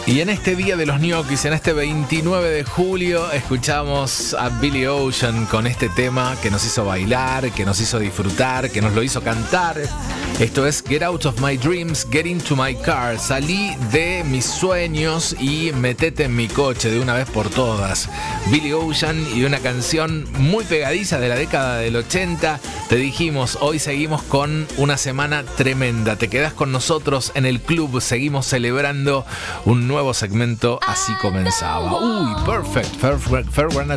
Y en este día de los ñoquis, en este 29 de julio, escuchamos a Billy Ocean con este tema que nos hizo bailar, que nos hizo disfrutar, que nos lo hizo cantar. Esto es Get Out of My Dreams, Get Into My Car. Salí de mis sueños y metete en mi coche de una vez por todas. Billy Ocean y una canción muy pegadiza de la década del 80. Te dijimos, hoy seguimos con una semana tremenda. Te quedás con nosotros en el club, seguimos celebrando un nuevo segmento. Así comenzaba. Uy, perfect. Fair